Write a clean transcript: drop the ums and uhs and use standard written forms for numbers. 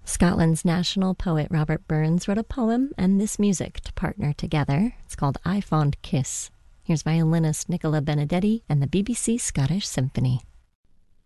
Scotland's national poet Robert Burns wrote a poem and this music to partner together. It's called I Fond Kiss. Here's violinist Nicola Benedetti and the BBC Scottish Symphony.